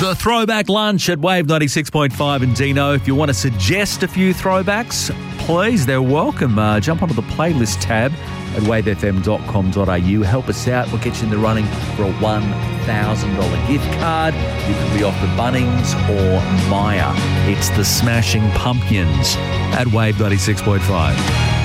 The Throwback Lunch at Wave 96.5 and Dino. If you want to suggest a few throwbacks, please, they're welcome. Jump onto the playlist tab at wavefm.com.au. Help us out. We'll get you in the running for a $1,000 gift card. You can be off the Bunnings or Maya. It's the Smashing Pumpkins at Wave 96.5.